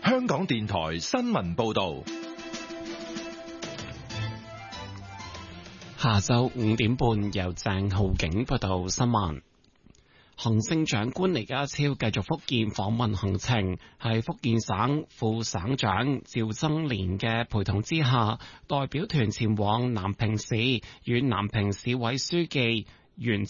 香港電台新聞報道。 下晝5點半，由鄭浩景報道新聞。行政長官李家超繼續福建訪問行程，喺福建省副省長趙增蓮嘅陪同之下，代表團前往南平市，與南平市委書記袁